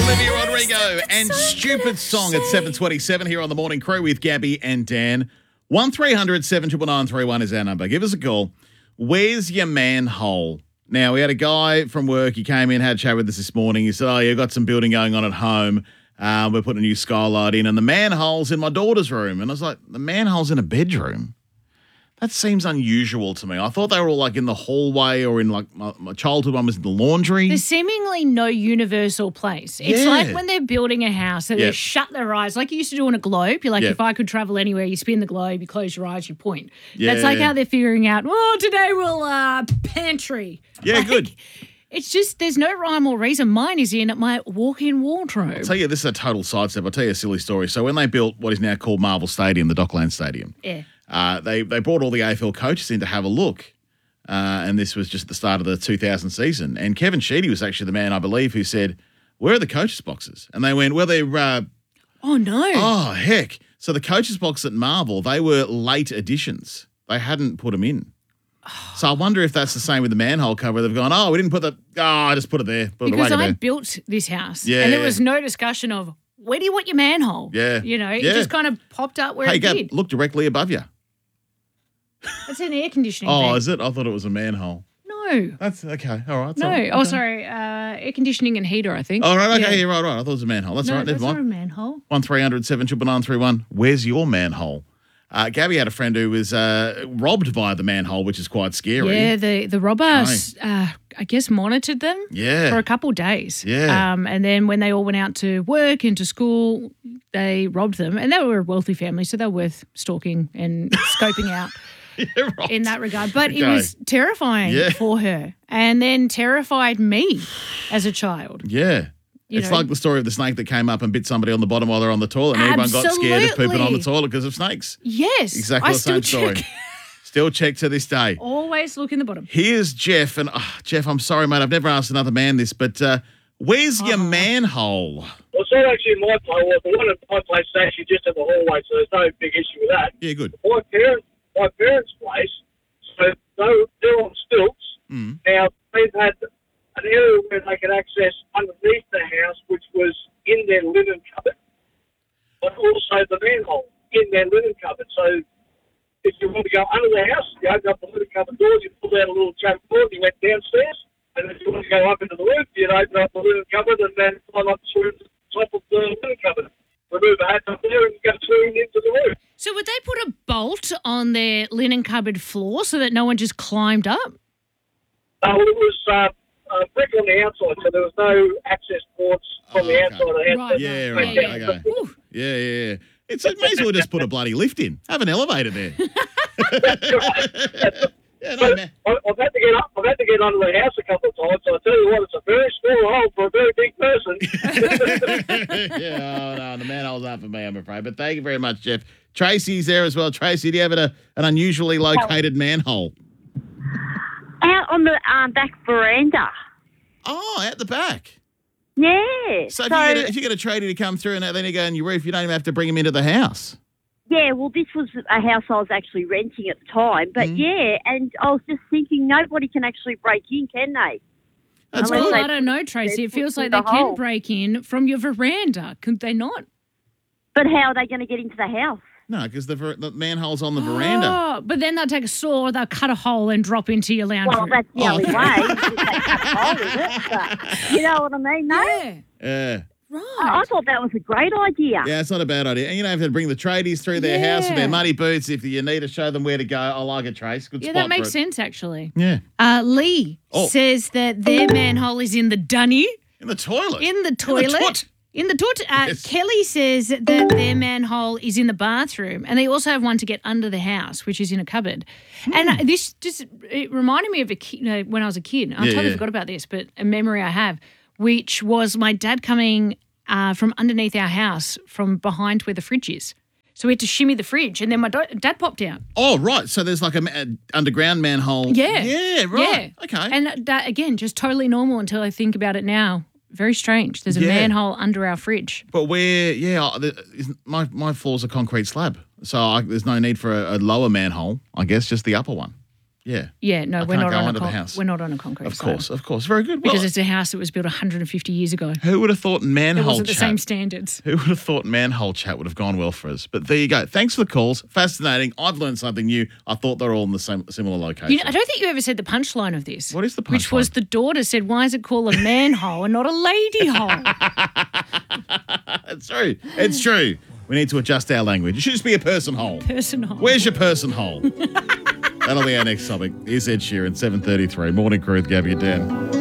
Olivia Rodrigo and Stupid Song at 7:27 here on the Morning Crew with Gabby and Dan. 1300 799 is our number. Give us a call. Where's your manhole? Now, we had a guy from work. He came in, had a chat with us this morning. He said, oh, you've got some building going on at home. We're putting a new skylight in, and the manhole's in my daughter's room. And I was like, the manhole's in a bedroom? That seems unusual to me. I thought they were all like in the hallway or in like my childhood one was in the laundry. There's seemingly no universal place. It's like when they're building a house, they shut their eyes like you used to do on a globe. You're like, if I could travel anywhere, you spin the globe, you close your eyes, you point. That's like how they're figuring out, today we'll pantry. Yeah, good. It's just there's no rhyme or reason. Mine is in my walk-in wardrobe. I'll tell you, this is a total sidestep. I'll tell you a silly story. So when they built what is now called Marvel Stadium, the Dockland Stadium, they brought all the AFL coaches in to have a look. And this was just the start of the 2000 season. And Kevin Sheedy was actually the man, I believe, who said, where are the coaches' boxes? And they went, well, they're... oh, no. Oh, heck. So the coaches' box at Marvel, they were late additions. They hadn't put them in. So I wonder if that's the same with the manhole cover. They've gone, we didn't put the... I just put it there. Because I built this house. And there was no discussion of, where do you want your manhole? Yeah. You know, it just kind of popped up where it Gab, did. Look directly above you. It's an air conditioning Oh, thing. is it? I thought it was a manhole. No. That's okay. All right. No. All right. Oh, sorry. Air conditioning and heater, I think. All right. Okay. Yeah, right. I thought it was a manhole. That's all right. Never mind. That's not a manhole. 1300 79931. Where's your manhole? Gabby had a friend who was robbed by the manhole, which is quite scary. Yeah, the robber, I guess, monitored them for a couple of days. Yeah. And then when they all went out to work and to school, they robbed them. And they were a wealthy family, so they were worth stalking and scoping out in that regard. But it was terrifying for her and then terrified me as a child. Yeah. It's like the story of the snake that came up and bit somebody on the bottom while they're on the toilet, and everyone got scared of pooping on the toilet because of snakes. Yes. Exactly the same story. Still check to this day. Always look in the bottom. Here's Jeff. And Jeff, I'm sorry, mate. I've never asked another man this, but where's your manhole? Well, it's not actually my place. Well, the one at my place is actually just in the hallway, so there's no big issue with that. Yeah, good. My parents' place, so they're on stilts. Now, they've had an area where they could access underneath the house, which was in their linen cupboard, but also the manhole in their linen cupboard. So if you want to go under the house, you open up the linen cupboard doors, you pull out a little trap door, you went downstairs, and if you want to go up into the roof, you'd open up the linen cupboard and then climb up to the top of the linen cupboard. Remove a hat up there and go through into the roof. So would they put a bolt on their linen cupboard floor so that no one just climbed up? It was... brick on the outside, so there was no access ports from the outside of the house. Right. Yeah, right. Okay. Yeah. It may as well just put a bloody lift in. Have an elevator there. I've had to get up. I've had to get under the house a couple of times. So I tell you what, it's a very small hole for a very big person. No, the manholes aren't for me, I'm afraid. But thank you very much, Jeff. Tracy's there as well. Tracy, do you have an unusually located manhole? Out on the back veranda. Oh, out the back. Yeah. So if you get a tradie to come through and then you go on your roof, you don't even have to bring him into the house. Yeah, well, this was a house I was actually renting at the time. But, and I was just thinking nobody can actually break in, can they? Well, I don't know, Tracy. It feels like they can break in from your veranda. Could they not? But how are they going to get into the house? No, because the manhole's on the veranda. Oh, but then they'll take a saw, they'll cut a hole and drop into your lounge room. Well, that's the only way. If they cut a hole, is it? But, you know what I mean, no? Yeah. Right. I thought that was a great idea. Yeah, it's not a bad idea. And you don't have to bring the tradies through their house with their muddy boots. If you need to show them where to go, I like it, Trace. Good spot that makes for it. sense, actually. Yeah. Lee says that their manhole is in the dunny. In the toilet? In the toilet. In the toilet. Yes. Kelly says that their manhole is in the bathroom, and they also have one to get under the house, which is in a cupboard. And this it reminded me of when I was a kid. I totally forgot about this, but a memory I have, which was my dad coming from underneath our house from behind where the fridge is. So we had to shimmy the fridge, and then my dad popped out. Oh, right. So there's like an underground manhole. Yeah. Yeah, right. Yeah. Okay. And that, again, just totally normal until I think about it now. Very strange. There's a manhole under our fridge. But my floor's a concrete slab. So there's no need for a lower manhole, I guess, just the upper one. Yeah. Yeah, no, I we're can't not go on under a the house. we're not on a concrete Of slab. course. Very good. Because Well, it's a house that was built 150 years ago. who would have thought It manhole wasn't the chat? same standards. Who would have thought manhole chat would have gone well for us? But there you go. Thanks for the calls. Fascinating. I've learned something new. I thought they were all in the same similar location. You know, I don't think you ever said the punchline of this. What is the Which was punchline? the daughter said, "Why is it called a manhole and not a lady hole?" It's true. It's true. We need to adjust our language. It should just be a person hole. Person hole. Where's your person hole? That'll be our next topic. Here's Ed Sheeran, 7:33. Morning Crew with Gabby and Dan.